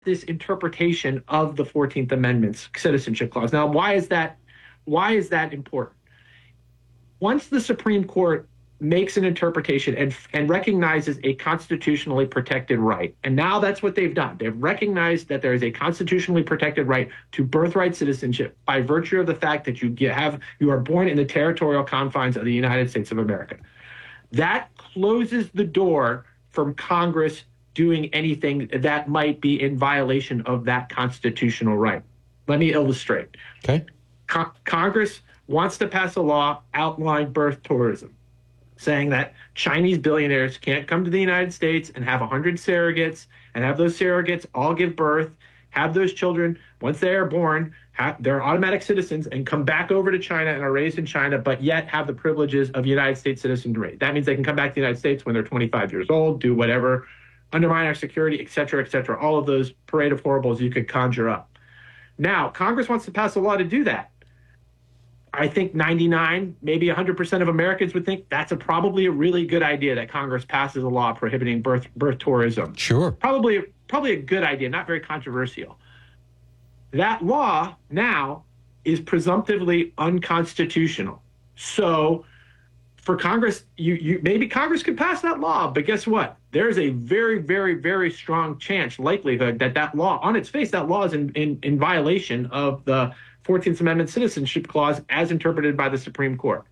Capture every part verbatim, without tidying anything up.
this interpretation of the fourteenth Amendment's citizenship clause. Now, why is that? Why is that important? Once the Supreme Court makes an interpretation and, and recognizes a constitutionally protected right, and now that's what they've done. They've recognized that there is a constitutionally protected right to birthright citizenship by virtue of the fact that you get, have you are born in the territorial confines of the United States of America. That closes the door from Congress doing anything that might be in violation of that constitutional right. Let me illustrate. Okay. Con- Congress wants to pass a law outlining birth tourism, saying that Chinese billionaires can't come to the United States and have one hundred surrogates and have those surrogates all give birth, have those children, once they are born, have, they're automatic citizens and come back over to China and are raised in China, but yet have the privileges of United States citizenry. That means they can come back to the United States when they're twenty-five years old, do whatever, undermine our security, et cetera, et cetera, all of those parade of horribles you could conjure up. Now, Congress wants to pass a law to do that. I think ninety-nine, maybe one hundred percent of Americans would think that's a probably a really good idea that Congress passes a law prohibiting birth birth tourism. Sure. Probably, probably a good idea, not very controversial. That law now is presumptively unconstitutional. So for Congress, you, you maybe Congress could pass that law, but guess what? There's a very, very, very strong chance, likelihood that that law, on its face, that law is in, in, in violation of the fourteenth Amendment Citizenship Clause as interpreted by the Supreme Court.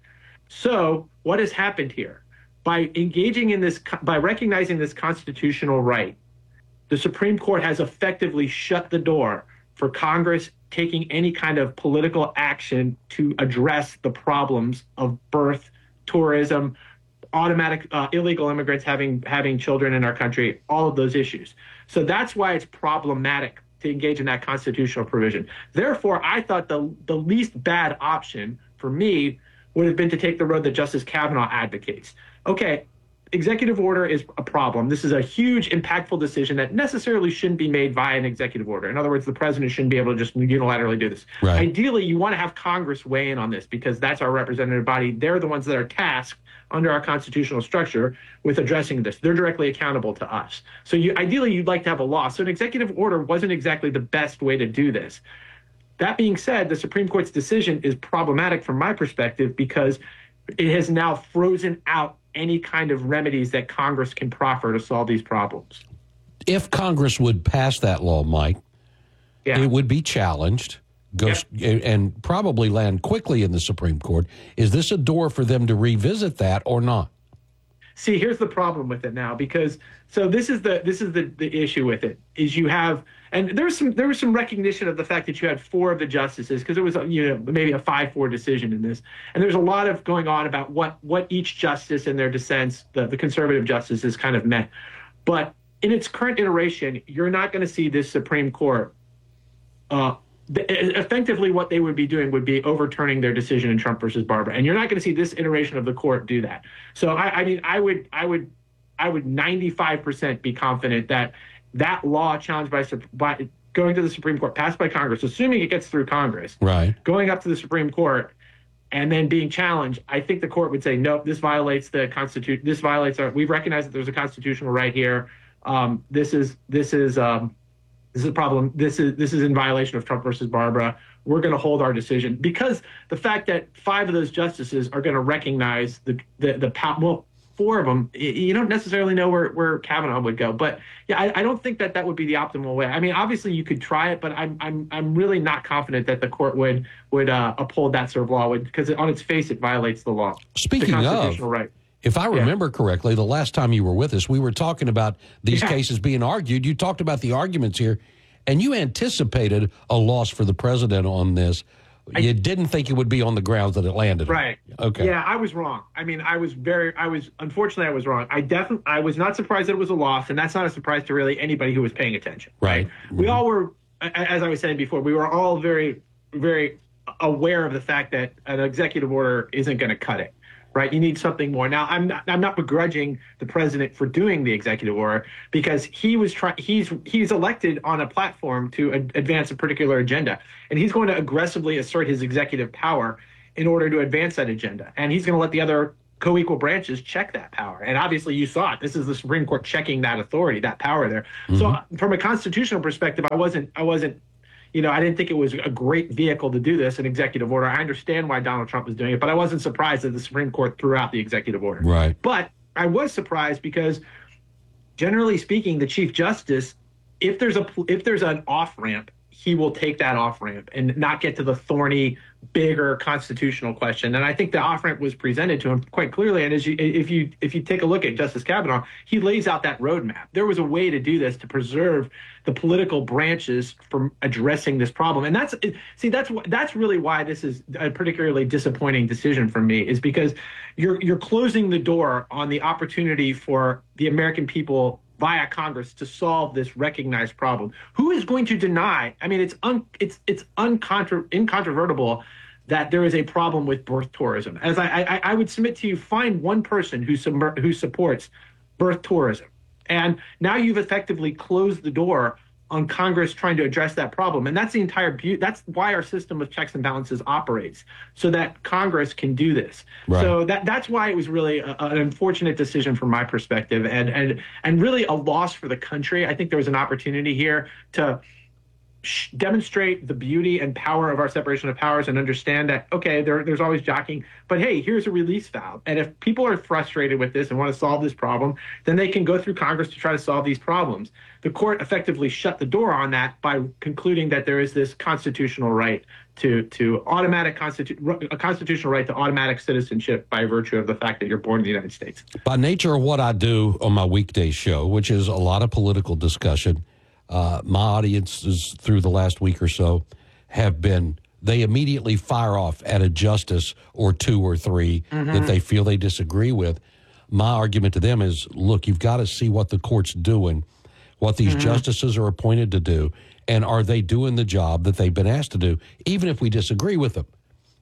So what has happened here? By engaging in this, by recognizing this constitutional right, the Supreme Court has effectively shut the door for Congress taking any kind of political action to address the problems of birth, tourism, automatic uh, illegal immigrants having having children in our country, all of those issues. So that's why it's problematic to engage in that constitutional provision. Therefore, I thought the the least bad option for me would have been to take the road that Justice Kavanaugh advocates. Okay, executive order is a problem. This is a huge, impactful decision that necessarily shouldn't be made via an executive order. In other words, the president shouldn't be able to just unilaterally do this. Right. Ideally, you want to have Congress weigh in on this because that's our representative body. They're the ones that are tasked under our constitutional structure with addressing this. They're directly accountable to us. So you, ideally, you'd like to have a law. So an executive order wasn't exactly the best way to do this. That being said, the Supreme Court's decision is problematic from my perspective because it has now frozen out any kind of remedies that Congress can proffer to solve these problems. If Congress would pass that law, Mike, yeah. it would be challenged. Go, yep. And probably land quickly in the Supreme Court. Is this a door for them to revisit that or not? See, here's the problem with it now, because so this is the this is the, the issue with it is you have, and there's some there was some recognition of the fact that you had four of the justices, because it was you know maybe a five four decision in this, and there's a lot of going on about what what each justice in their dissents, the, the conservative justices kind of meant. But in its current iteration, you're not going to see this Supreme Court uh, effectively what they would be doing would be overturning their decision in Trump versus Barbara. And you're not going to see this iteration of the court do that. So I, I mean, I would, I would, I would ninety-five percent be confident that that law challenged by, by going to the Supreme Court, passed by Congress, assuming it gets through Congress, right, going up to the Supreme Court and then being challenged, I think the court would say, nope, this violates the Constitution. This violates our, we recognize that there's a constitutional right here. Um, this is, this is, um, This is a problem. This is this is in violation of Trump versus Barbara. We're going to hold our decision because the fact that five of those justices are going to recognize the the the well, four of them. You don't necessarily know where, where Kavanaugh would go, but yeah, I, I don't think that that would be the optimal way. I mean, obviously you could try it, but I'm I'm I'm really not confident that the court would would uh, uphold that sort of law because on its face it violates the law. Speaking the constitutional of, right. If I remember yeah. correctly, the last time you were with us, we were talking about these yeah. cases being argued. You talked about the arguments here, and you anticipated a loss for the president on this. I, you didn't think it would be on the grounds that it landed. Right. Okay. Yeah, I was wrong. I mean, I was very, I was, unfortunately, I was wrong. I definitely, I was not surprised that it was a loss, and that's not a surprise to really anybody who was paying attention. Right. Mm-hmm. We all were, as I was saying before, we were all very, very aware of the fact that an executive order isn't going to cut it. Right, you need something more. Now, I'm not, I'm not begrudging the president for doing the executive order because he was trying. He's he's elected on a platform to ad- advance a particular agenda, and he's going to aggressively assert his executive power in order to advance that agenda. And he's going to let the other co-equal branches check that power. And obviously you saw it. This is the Supreme Court checking that authority, that power there. Mm-hmm. So from a constitutional perspective, I wasn't, I wasn't, you know, I didn't think it was a great vehicle to do this, an executive order. I understand why Donald Trump was doing it, but I wasn't surprised that the Supreme Court threw out the executive order. Right. But I was surprised because generally speaking, the Chief Justice, if there's a, if there's an off-ramp, he will take that off-ramp and not get to the thorny, bigger constitutional question. And I think the off-ramp was presented to him quite clearly. And as you, if you if you take a look at Justice Kavanaugh, he lays out that roadmap. There was a way to do this to preserve the political branches from addressing this problem. And that's see, that's that's really why this is a particularly disappointing decision for me, is because you're you're closing the door on the opportunity for the American people via Congress to solve this recognized problem. Who is going to deny? I mean, it's un, it's it's uncontra, incontrovertible that there is a problem with birth tourism. As I, I, I would submit to you, find one person who sub, who supports birth tourism, and now you've effectively closed the door on Congress trying to address that problem. And that's the entire beauty. That's why our system of checks and balances operates, so that Congress can do this. Right. So that that's why it was really a, an unfortunate decision from my perspective, and and and really a loss for the country. I think there was an opportunity here to sh- demonstrate the beauty and power of our separation of powers, and understand that, okay, there, there's always jockeying, but hey, here's a release valve. And if people are frustrated with this and want to solve this problem, then they can go through Congress to try to solve these problems. The court effectively shut the door on that by concluding that there is this constitutional right to to automatic constitu- a constitutional right to automatic citizenship by virtue of the fact that you're born in the United States. By nature of what I do on my weekday show, which is a lot of political discussion, uh, my audiences through the last week or so have been, they immediately fire off at a justice or two or three mm-hmm. that they feel they disagree with. My argument to them is, look, you've got to see what the court's doing, what these mm-hmm. justices are appointed to do, and are they doing the job that they've been asked to do, even if we disagree with them.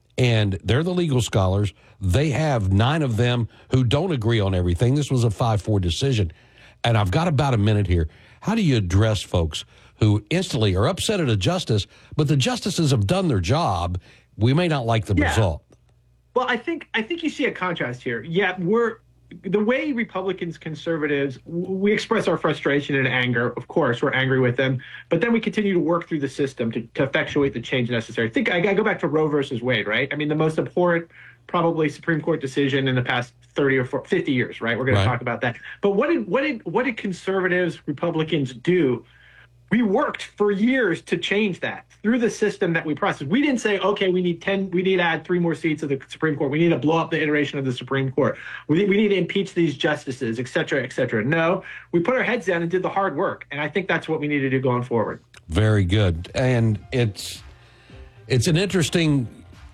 And they're the legal scholars. They have nine of them who don't agree on everything. This was a five four decision. And I've got about a minute here. How do you address folks who instantly are upset at a justice, but the justices have done their job? We may not like the yeah. result. Well, I think I think you see a contrast here. Yeah, we're the way Republicans, conservatives, we express our frustration and anger. Of course, we're angry with them, but then we continue to work through the system to, to effectuate the change necessary. Think I got to go back to Roe versus Wade, right? I mean, the most abhorrent, probably Supreme Court decision in the past thirty or fifty years, right? We're going right. to talk about that. But what did what did what did conservatives, Republicans do? We worked for years to change that through the system that we processed. We didn't say, okay, we need ten, we need to add three more seats of the Supreme Court. We need to blow up the iteration of the Supreme Court. We, we need to impeach these justices, et cetera, et cetera. No, we put our heads down and did the hard work. And I think that's what we need to do going forward. Very good. And it's it's an interesting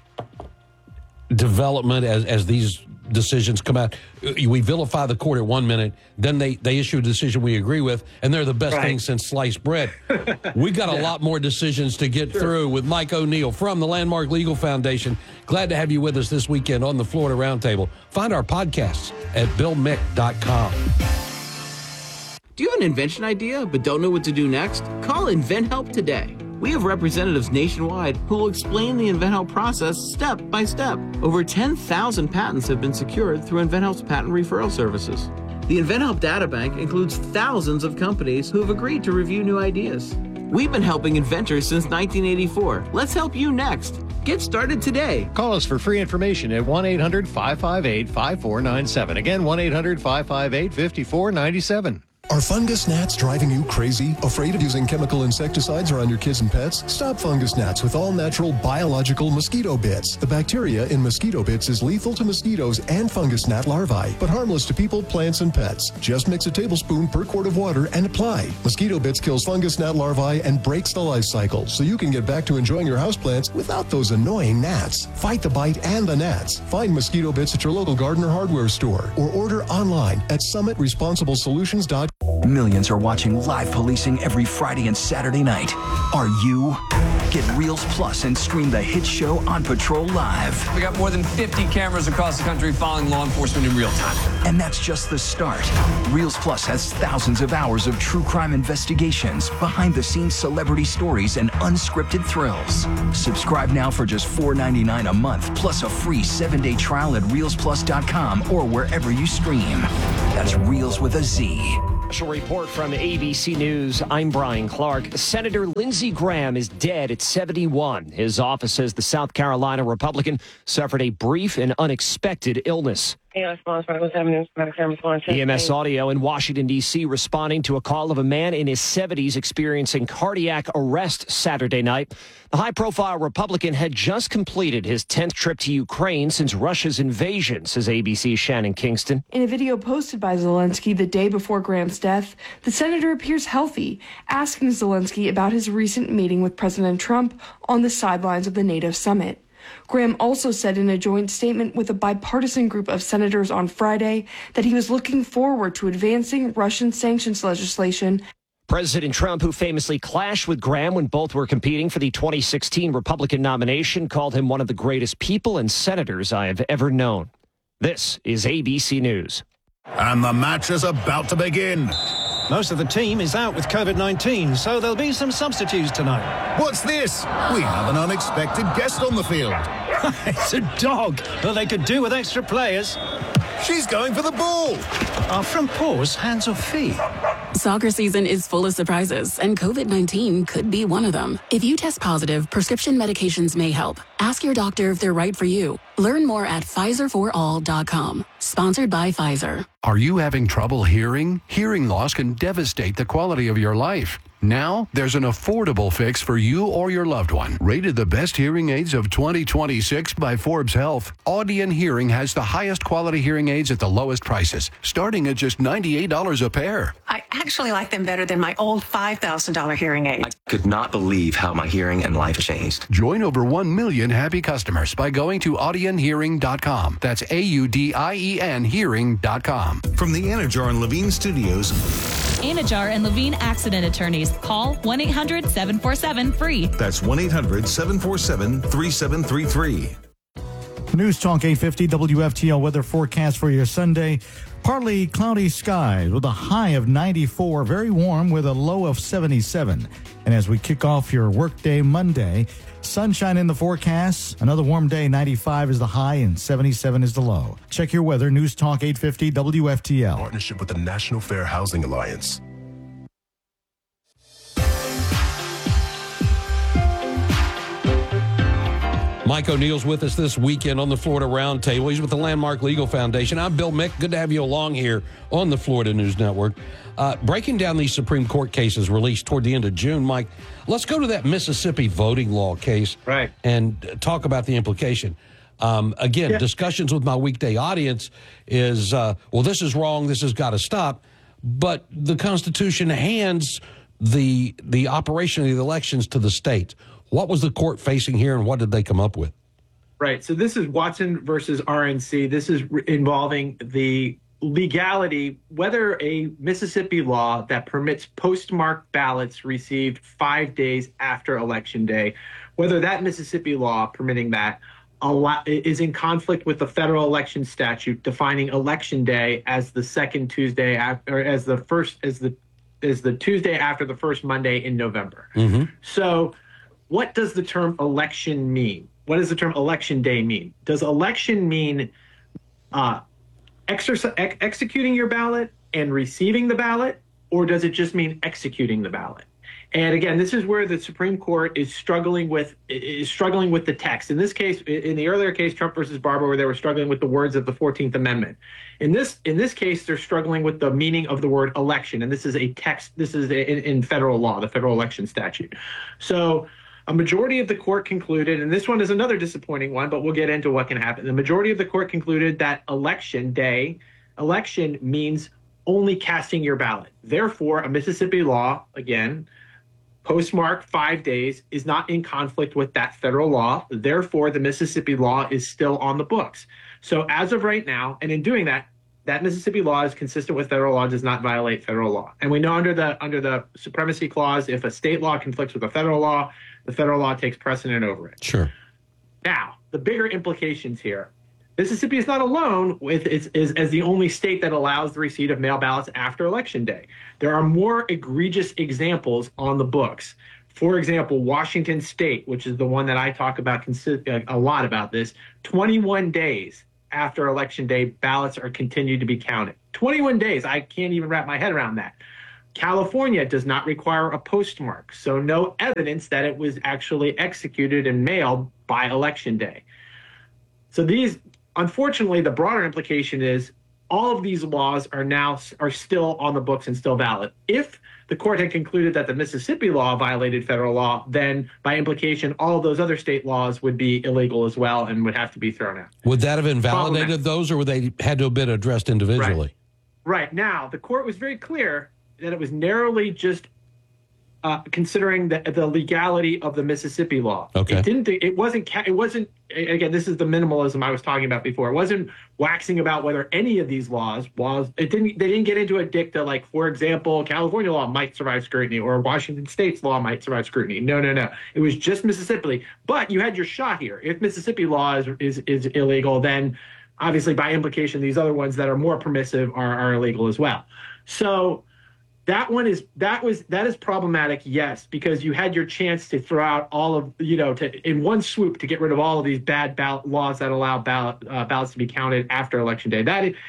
development as, as these decisions come out. We vilify the court at one minute, then they, they issue a decision we agree with, and they're the best right. thing since sliced bread. We got yeah. a lot more decisions to get sure. through with Mike O'Neill from the Landmark Legal Foundation. Glad to have you with us this weekend on the Florida Roundtable. Find our podcasts at bill mick dot com. Do you have an invention idea but don't know what to do next? Call InventHelp today. We have representatives nationwide who will explain the InventHelp process step by step. Over ten thousand patents have been secured through InventHelp's patent referral services. The InventHelp databank includes thousands of companies who have agreed to review new ideas. We've been helping inventors since nineteen eighty-four. Let's help you next. Get started today. Call us for free information at one eight hundred five five eight five four nine seven. Again, one eight hundred five five eight five four nine seven. Are fungus gnats driving you crazy? Afraid of using chemical insecticides around your kids and pets? Stop fungus gnats with all-natural biological mosquito bits. The bacteria in mosquito bits is lethal to mosquitoes and fungus gnat larvae, but harmless to people, plants, and pets. Just mix a tablespoon per quart of water and apply. Mosquito bits kills fungus gnat larvae and breaks the life cycle, so you can get back to enjoying your houseplants without those annoying gnats. Fight the bite and the gnats. Find mosquito bits at your local garden or hardware store, or order online at summit responsible solutions dot com. Millions are watching live policing every Friday and Saturday night. Are you? Get Reels Plus and stream the hit show On Patrol live. We got more than fifty cameras across the country following law enforcement in real time. And that's just the start. Reels Plus has thousands of hours of true crime investigations, behind-the-scenes celebrity stories, and unscripted thrills. Subscribe now for just four ninety-nine a month, plus a free seven-day trial at reels plus dot com or wherever you stream. That's Reels with a Z. Special report from A B C News. I'm Brian Clark. Senator Lindsey Graham is dead at seventy-one. His office says the South Carolina Republican suffered a brief and unexpected illness. E M S Audio in Washington, D C responding to a call of a man in his seventies experiencing cardiac arrest Saturday night. The high-profile Republican had just completed his tenth trip to Ukraine since Russia's invasion, says A B C's Shannon Kingston. In a video posted by Zelensky the day before Graham's death, the senator appears healthy, asking Zelensky about his recent meeting with President Trump on the sidelines of the NATO summit. Graham also said in a joint statement with a bipartisan group of senators on Friday that he was looking forward to advancing Russian sanctions legislation. President Trump, who famously clashed with Graham when both were competing for the twenty sixteen Republican nomination, called him one of the greatest people and senators I have ever known. This is A B C News. And the match is about to begin. Most of the team is out with COVID nineteen, so there'll be some substitutes tonight. What's this? We have an unexpected guest on the field. It's a dog. Well, they could do with extra players. She's going for the ball. Are front paws hands or feet? Soccer season is full of surprises, and COVID nineteen could be one of them. If you test positive, prescription medications may help. Ask your doctor if they're right for you. Learn more at Pfizer for all dot com. Sponsored by Pfizer. Are you having trouble hearing? Hearing loss can devastate the quality of your life. Now, there's an affordable fix for you or your loved one. Rated the best hearing aids of twenty twenty-six by Forbes Health, Audion Hearing has the highest quality hearing aids at the lowest prices, starting at just ninety-eight dollars a pair. I actually like them better than my old five thousand dollars hearing aid. I could not believe how my hearing and life changed. Join over one million happy customers by going to audion hearing dot com. That's A U D I E N hearing dot com. From the Anajar and Levine Studios. Anajar and Levine Accident Attorneys. Call one eight hundred seven four seven free. That's one eight hundred seven four seven three seven three three. News Talk eight fifty W F T L weather forecast for your Sunday. Partly cloudy skies with a high of ninety-four, very warm with a low of seventy-seven. And as we kick off your workday Monday, sunshine in the forecast. Another warm day, ninety-five is the high and seventy-seven is the low. Check your weather, News Talk eight fifty W F T L. Partnership with the National Fair Housing Alliance. Mike O'Neill's with us this weekend on the Florida Roundtable. He's with the Landmark Legal Foundation. I'm Bill Mick. Good to have you along here on the Florida News Network. Uh, breaking down these Supreme Court cases released toward the end of June, Mike, let's go to that Mississippi voting law case right. and talk about the implication. Um, again, yeah. discussions with my weekday audience is, uh, well, this is wrong, this has got to stop. But the Constitution hands the the operation of the elections to the states. What was the court facing here, and what did they come up with? Right. So this is Watson versus R N C. This is re- involving the legality, whether a Mississippi law that permits postmarked ballots received five days after Election Day, whether that Mississippi law permitting that is in conflict with the federal election statute defining Election Day as the second Tuesday after, or as the first, as the as the Tuesday after the first Monday in November. Mm-hmm. So, what does the term election mean? What does the term election day mean? Does election mean uh, exercise, ex- executing your ballot and receiving the ballot, or does it just mean executing the ballot? And again, this is where the Supreme Court is struggling with is struggling with the text. In this case, in the earlier case, Trump versus Barber, where they were struggling with the words of the fourteenth Amendment. In this in this case, they're struggling with the meaning of the word election, and this is a text. This is in, in federal law, the federal election statute. So, a majority of the court concluded, and this one is another disappointing one, but we'll get into what can happen. The majority of the court concluded that election day, election means only casting your ballot. Therefore, a Mississippi law, again, postmark five days, is not in conflict with that federal law. Therefore, the Mississippi law is still on the books. So as of right now, and in doing that, that Mississippi law is consistent with federal law, does not violate federal law. And we know under the under the supremacy clause, if a state law conflicts with a federal law, the federal law takes precedent over it. Sure. Now, the bigger implications here. Mississippi is not alone with its is as the only state that allows the receipt of mail ballots after Election Day. There are more egregious examples on the books. For example, Washington State, which is the one that I talk about consi- a lot about this, twenty-one days after Election Day, ballots are continued to be counted. twenty-one days. I can't even wrap my head around that. California does not require a postmark, so no evidence that it was actually executed and mailed by Election Day. So these, unfortunately, the broader implication is all of these laws are now are still on the books and still valid. If the court had concluded that the Mississippi law violated federal law, then by implication, all of those other state laws would be illegal as well and would have to be thrown out. Would that have invalidated those, or would they had to have been addressed individually? Right. Right. Now, the court was very clear that it was narrowly just uh, considering the, the legality of the Mississippi law. Okay. It didn't. It wasn't. It wasn't. Again, this is the minimalism I was talking about before. It wasn't waxing about whether any of these laws was. It didn't. They didn't get into a dicta like, for example, California law might survive scrutiny or Washington State's law might survive scrutiny. No, no, no. It was just Mississippi. But you had your shot here. If Mississippi law is is, is illegal, then obviously by implication, these other ones that are more permissive are, are illegal as well. So. That one is that was that is problematic, yes, because you had your chance to throw out all of you know to in one swoop to get rid of all of these bad ballot laws that allow ballot uh, ballots to be counted after Election Day. That is,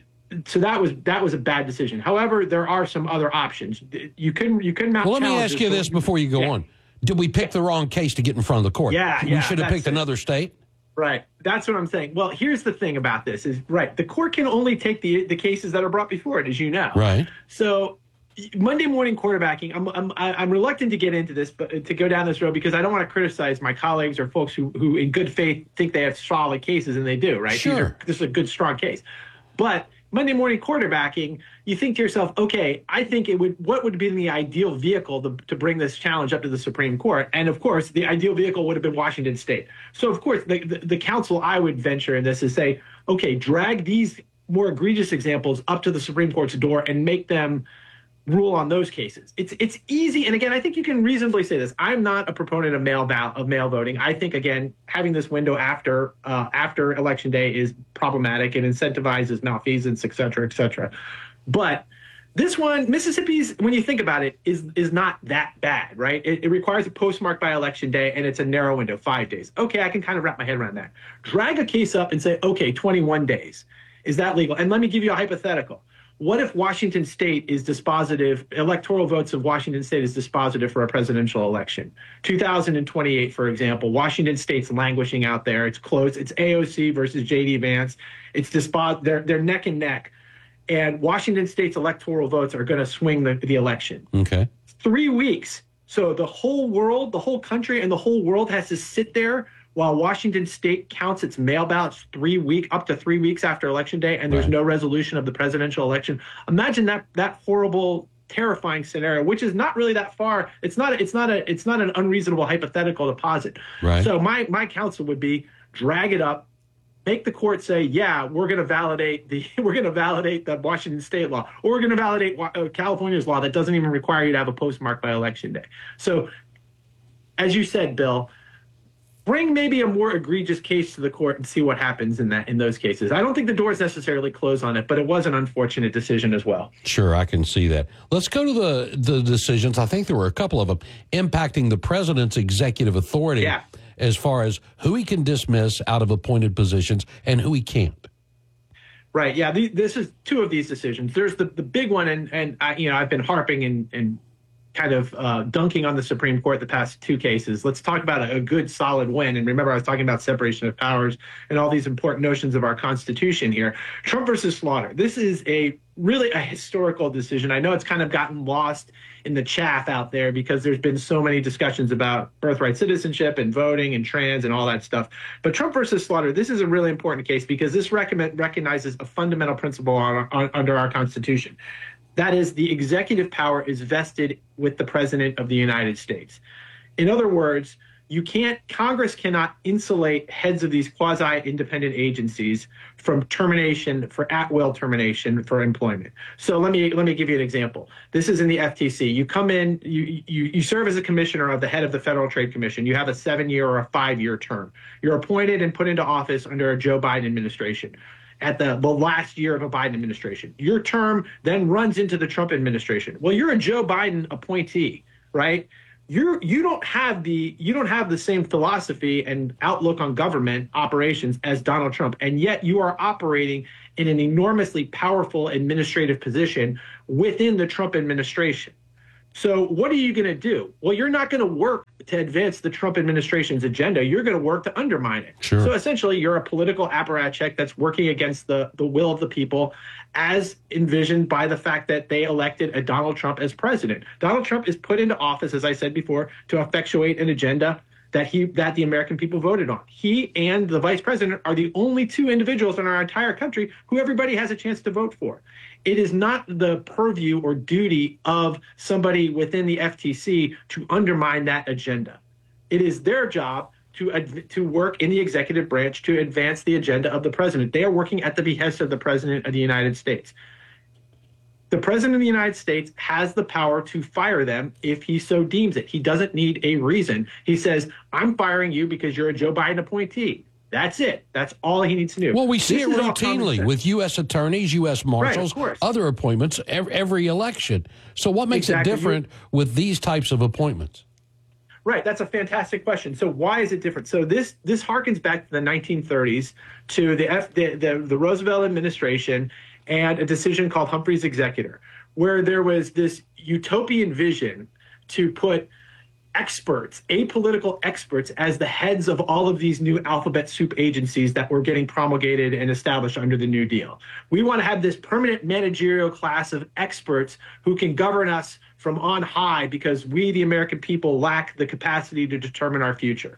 so that was that was a bad decision. However, there are some other options. You couldn't you couldn't mount. Well, let me ask you this before you go yeah. on: did we pick the wrong case to get in front of the court? Yeah, we yeah, should have picked it. another state. Right. That's what I'm saying. Well, here's the thing about this: is right. The court can only take the the cases that are brought before it, as you know. Right. So. Monday morning quarterbacking, I'm, I'm I'm reluctant to get into this, but to go down this road because I don't want to criticize my colleagues or folks who, who in good faith think they have solid cases, and they do, right? Sure. These are, this is a good, strong case. But Monday morning quarterbacking, you think to yourself, okay, I think it would, what would be the ideal vehicle to, to bring this challenge up to the Supreme Court? And of course, the ideal vehicle would have been Washington State. So of course, the, the, the counsel I would venture in this is say, okay, drag these more egregious examples up to the Supreme Court's door and make them rule on those cases. It's it's easy, and again, I think you can reasonably say this. I'm not a proponent of mail ballot of mail voting. I think again, having this window after uh, after Election Day is problematic and incentivizes malfeasance, et cetera, et cetera. But this one, Mississippi's, when you think about it, is is not that bad, right? It, it requires a postmark by Election Day, and it's a narrow window, five days. Okay, I can kind of wrap my head around that. Drag a case up and say, okay, twenty-one days. Is that legal? And let me give you a hypothetical. What if Washington State is dispositive, electoral votes of Washington State is dispositive for a presidential election? two thousand twenty-eight, for example, Washington State's languishing out there. It's close. It's A O C versus J D Vance. It's dispos- they're, they're neck and neck. And Washington State's electoral votes are going to swing the, the election. Okay. Three weeks. So the whole world, the whole country and the whole world has to sit there while Washington State counts its mail ballots three week up to three weeks after Election Day, and there's right. no resolution of the presidential election. Imagine that that horrible, terrifying scenario, which is not really that far. It's not. It's not a. It's not an unreasonable hypothetical to posit. Right. So my my counsel would be drag it up, make the court say, yeah, we're going to validate the we're going to validate the Washington State law, or we're going to validate uh, California's law that doesn't even require you to have a postmark by Election Day. So, as you said, Bill. Bring maybe a more egregious case to the court and see what happens in that in those cases. I don't think the doors necessarily close on it, but it was an unfortunate decision as well. Sure, I can see that. Let's go to the, the decisions. I think there were a couple of them impacting the president's executive authority yeah. as far as who he can dismiss out of appointed positions and who he can't. Right. Yeah. The, this is two of these decisions. There's the, the big one, and and I, you know I've been harping and and kind of uh, dunking on the Supreme Court the past two cases. Let's talk about a, a good, solid win. And remember, I was talking about separation of powers and all these important notions of our Constitution here. Trump versus Slaughter. This is a really a historical decision. I know it's kind of gotten lost in the chaff out there because there's been so many discussions about birthright citizenship and voting and trans and all that stuff. But Trump versus Slaughter, this is a really important case because this recommend, recognizes a fundamental principle on, on, under our Constitution. That is, the executive power is vested with the President of the United States. In other words, you can't, Congress cannot insulate heads of these quasi-independent agencies from termination, for at-will termination for employment. So let me let me give you an example. This is in the F T C. You come in, you you, you serve as a commissioner of the head of the Federal Trade Commission. You have a seven-year or a five-year term. You're appointed and put into office under a Joe Biden administration at the, the last year of a Biden administration. Your term then runs into the Trump administration. Well, you're a Joe Biden appointee, right? You you don't have the you don't have the same philosophy and outlook on government operations as Donald Trump, and yet you are operating in an enormously powerful administrative position within the Trump administration. So what are you going to do? Well, you're not going to work to advance the Trump administration's agenda. You're going to work to undermine it. Sure. So essentially, you're a political apparatchik that's working against the, the will of the people, as envisioned by the fact that they elected a Donald Trump as president. Donald Trump is put into office, as I said before, to effectuate an agenda that he that the American people voted on. He and the vice president are the only two individuals in our entire country who everybody has a chance to vote for. It is not the purview or duty of somebody within the F T C to undermine that agenda. It is their job to to work in the executive branch to advance the agenda of the president. They are working at the behest of the president of the United States. The president of the United States has the power to fire them if he so deems it. He doesn't need a reason. He says, I'm firing you because you're a Joe Biden appointee. That's it. That's all he needs to do. Well, we see This it is all common routinely sense. with U S attorneys, U S marshals, Right, of course. other appointments, every, every election. So what makes Exactly. it different with these types of appointments? Right, that's a fantastic question. So why is it different? So this this harkens back to the nineteen thirties, to the F, the, the, the Roosevelt administration and a decision called Humphrey's Executor, where there was this utopian vision to put experts, apolitical experts, as the heads of all of these new alphabet soup agencies that were getting promulgated and established under the New Deal. We want to have this permanent managerial class of experts who can govern us from on high because we, the American people, lack the capacity to determine our future.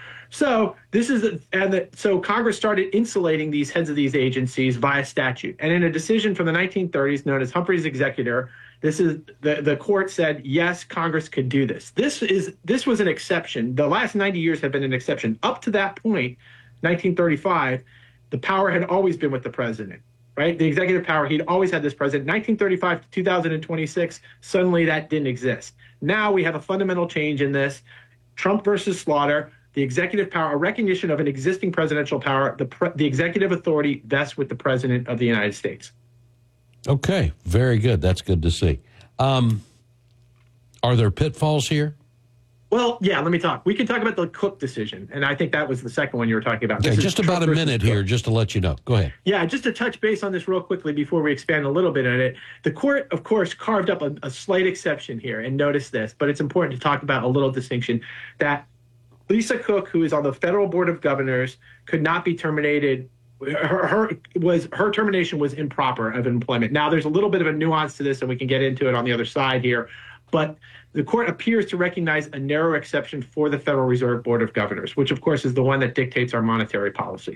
So this is, a, and the, so Congress started insulating these heads of these agencies via statute. And in a decision from the nineteen thirties known as Humphrey's Executor, this is the, the court said, yes, Congress could do this. This is this was an exception. The last ninety years have been an exception. Up to that point, nineteen thirty-five, the power had always been with the president, right? The executive power, he'd always had this president. nineteen thirty-five to two thousand twenty-six, suddenly that didn't exist. Now we have a fundamental change in this. Trump versus Slaughter. The executive power, a recognition of an existing presidential power, the pre, the executive authority vests with the president of the United States. Okay, very good. That's good to see. Um, are there pitfalls here? Well, yeah, let me talk. We can talk about the Cook decision, and I think that was the second one you were talking about. Okay, This is just about Trump a versus minute Cook. here, just to let you know. Go ahead. Yeah, just to touch base on this real quickly before we expand a little bit on it. The court, of course, carved up a, a slight exception here, and notice this, but it's important to talk about a little distinction that Lisa Cook, who is on the federal board of governors, could not be terminated. Her, her was her termination was improper of employment. Now, there's a little bit of a nuance to this, and we can get into it on the other side here. But the court appears to recognize a narrow exception for the Federal Reserve Board of Governors, which, of course, is the one that dictates our monetary policy.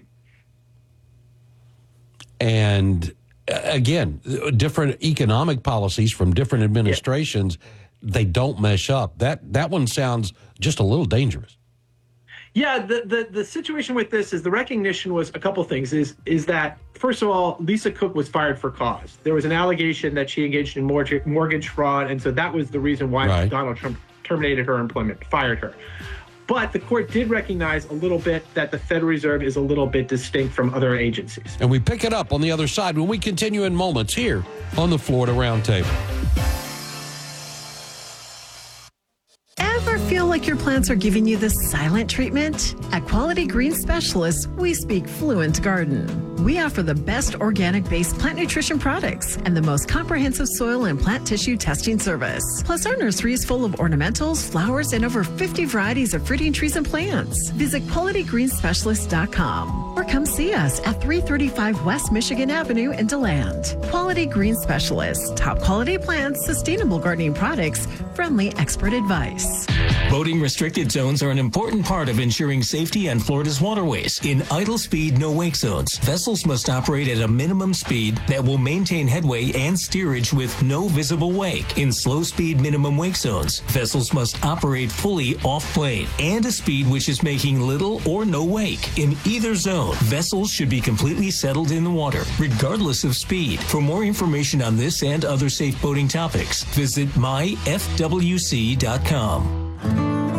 And uh, again, different economic policies from different administrations, yeah. they don't mesh up. That that one sounds just a little dangerous. Yeah, the, the, the situation with this is the recognition was a couple things. Is is that, first of all, Lisa Cook was fired for cause. There was an allegation that she engaged in mortgage, mortgage fraud, and so that was the reason why right. Donald Trump terminated her employment, fired her. But the court did recognize a little bit that the Federal Reserve is a little bit distinct from other agencies. And we pick it up on the other side when we continue in moments here on the Florida Roundtable. Ever feel like your plants are giving you the silent treatment? At Quality Green Specialists, we speak fluent garden. We offer the best organic-based plant nutrition products and the most comprehensive soil and plant tissue testing service. Plus, our nursery is full of ornamentals, flowers, and over fifty varieties of fruiting trees and plants. Visit quality green specialist dot com or come see us at three thirty-five West Michigan Avenue in DeLand. Quality Green Specialists, top quality plants, sustainable gardening products, friendly expert advice. Boating restricted zones are an important part of ensuring safety on Florida's waterways. In idle speed, no wake zones, vessels must operate at a minimum speed that will maintain headway and steerage with no visible wake. In slow speed minimum wake zones, vessels must operate fully off plane and a speed which is making little or no wake. In either zone, vessels should be completely settled in the water, regardless of speed. For more information on this and other safe boating topics, visit my f w c dot com.